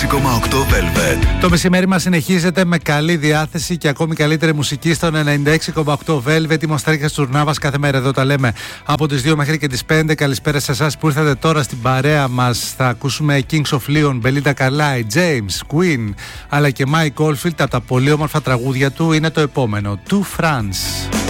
Velvet. Το μεσημέρι μας συνεχίζεται με καλή διάθεση και ακόμη καλύτερη μουσική στο 96,8 Velvet. Είμαι ο Στράκης Τσουρνάβας, κάθε μέρα εδώ τα λέμε από τις 2 μέχρι και τις 5. Καλησπέρα σε εσάς που ήρθατε τώρα στην παρέα μας. Θα ακούσουμε Kings of Leon, Belinda Carlisle, James, Queen αλλά και Mike Oldfield. Από τα πολύ όμορφα τραγούδια του είναι το επόμενο, To France.